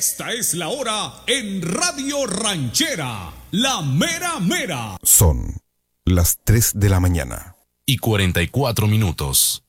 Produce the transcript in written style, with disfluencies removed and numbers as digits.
Esta es la hora en Radio Ranchera, la mera mera. Son las 3 de la mañana. Y 44 minutos.